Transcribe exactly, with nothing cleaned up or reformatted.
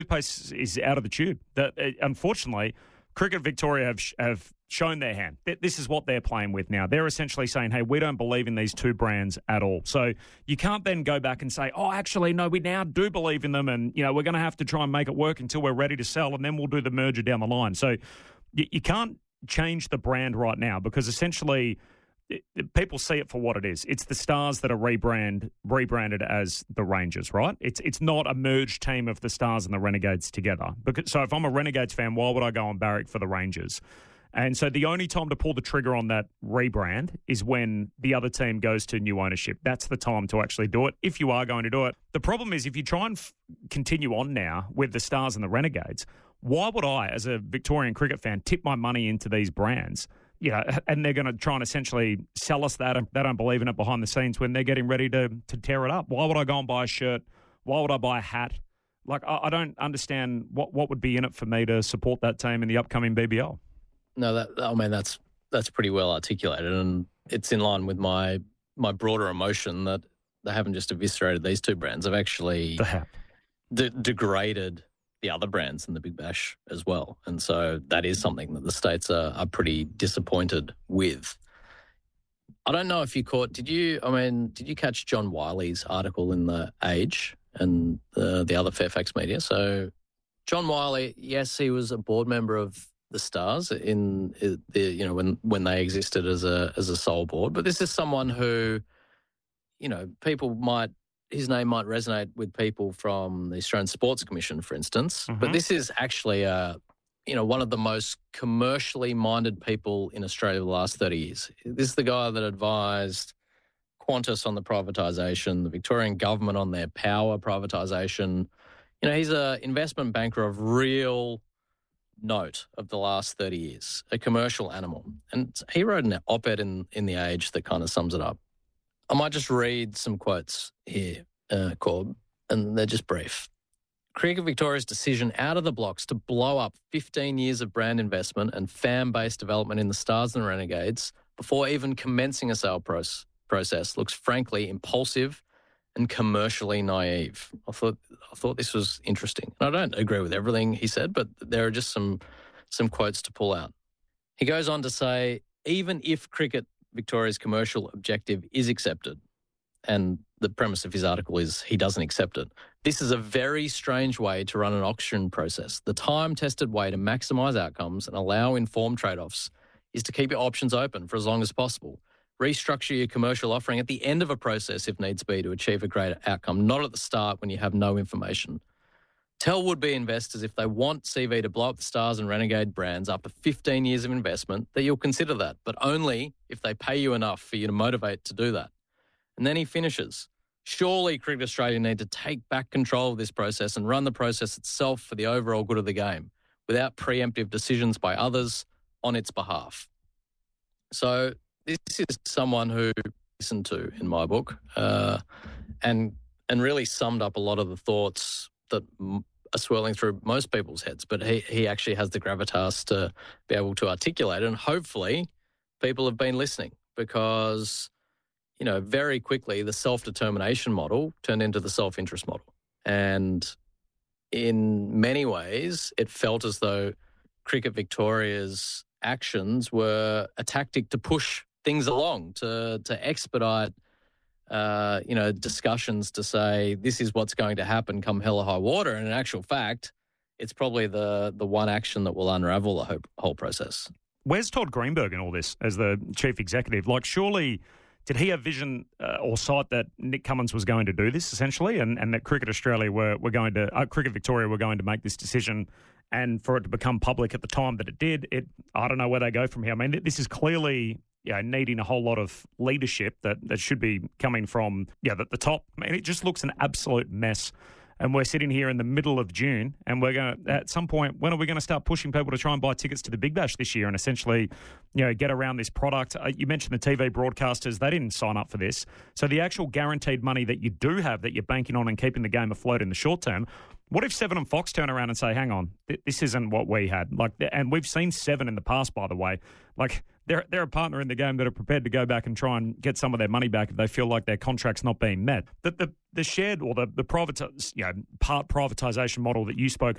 toothpaste is out of the tube. That uh, unfortunately, Cricket Victoria have have shown their hand. This is what they're playing with now. They're essentially saying, hey, we don't believe in these two brands at all. So you can't then go back and say, oh, actually, no, we now do believe in them, and you know we're going to have to try and make it work until we're ready to sell, and then we'll do the merger down the line. So you, you can't change the brand right now because essentially it, people see it for what it is. It's the Stars that are rebrand rebranded as the Rangers, right? It's it's not a merged team of the Stars and the Renegades together. Because, so if I'm a Renegades fan, why would I go and barrack for the Rangers? And so the only time to pull the trigger on that rebrand is when the other team goes to new ownership. That's the time to actually do it, if you are going to do it. The problem is if you try and f- continue on now with the Stars and the Renegades, why would I, as a Victorian cricket fan, tip my money into these brands? You know, and they're going to try and essentially sell us that, and they don't believe in it behind the scenes when they're getting ready to to tear it up. Why would I go and buy a shirt? Why would I buy a hat? Like, I, I don't understand what, what would be in it for me to support that team in the upcoming B B L. No, that I mean that's that's pretty well articulated, and it's in line with my my broader emotion that they haven't just eviscerated these two brands; they've actually de- degraded the other brands in the Big Bash as well, and so that is something that the states are, are pretty disappointed with. I don't know if you caught. Did you? I mean, did you catch John Wiley's article in the Age and the, the other Fairfax media? So, John Wiley, yes, he was a board member of the Stars in the you know when when they existed as a as a sole board, but this is someone who, you know, people might his name might resonate with people from the Australian Sports Commission, for instance. Mm-hmm. But this is actually a you know one of the most commercially minded people in Australia the last thirty years. This is the guy that advised Qantas on the privatisation, the Victorian government on their power privatisation. You know, he's an investment banker of real note of the last thirty years, a commercial animal. And he wrote an op-ed in, in The Age that kind of sums it up. I might just read some quotes here, uh, Corb, and they're just brief. Cricket Victoria's decision out of the blocks to blow up fifteen years of brand investment and fan-based development in the Stars and Renegades before even commencing a sale proce- process looks frankly impulsive and commercially naive. I thought I thought this was interesting. And I don't agree with everything he said, but there are just some some quotes to pull out. He goes on to say, even if Cricket Victoria's commercial objective is accepted, and the premise of his article is he doesn't accept it, this is a very strange way to run an auction process. The time-tested way to maximise outcomes and allow informed trade-offs is to keep your options open for as long as possible. Restructure your commercial offering at the end of a process if needs be to achieve a greater outcome, not at the start when you have no information. Tell would-be investors if they want C V to blow up the Stars and Renegade brands after fifteen years of investment that you'll consider that, but only if they pay you enough for you to motivate to do that. And then he finishes. Surely Cricket Australia need to take back control of this process and run the process itself for the overall good of the game without preemptive decisions by others on its behalf. So this is someone who listened to in my book uh, and and really summed up a lot of the thoughts that m- are swirling through most people's heads. But he, he actually has the gravitas to be able to articulate it, and hopefully people have been listening because, you know, very quickly the self-determination model turned into the self-interest model. And in many ways it felt as though Cricket Victoria's actions were a tactic to push things along, to to expedite, uh, you know, discussions to say this is what's going to happen come hell or high water. And in actual fact, it's probably the the one action that will unravel the whole, whole process. Where's Todd Greenberg in all this as the chief executive? Like, surely, did he have vision uh, or sight that Nick Cummins was going to do this essentially, and, and that Cricket Australia were were going to, uh, Cricket Victoria were going to make this decision? And for it to become public at the time that it did, it I don't know where they go from here. I mean, this is clearly, you know, needing a whole lot of leadership that, that should be coming from, yeah, the, the top. I mean, it just looks an absolute mess. And we're sitting here in the middle of June, and we're going to, at some point, when are we going to start pushing people to try and buy tickets to the Big Bash this year and essentially, you know, get around this product? Uh, you mentioned the T V broadcasters, they didn't sign up for this. So the actual guaranteed money that you do have that you're banking on and keeping the game afloat in the short term, what if Seven and Fox turn around and say, hang on, th- this isn't what we had? Like, and we've seen Seven in the past, by the way. Like, they're they're a partner in the game that are prepared to go back and try and get some of their money back if they feel like their contract's not being met. The the, the shared or the the privati- you know, part privatisation model that you spoke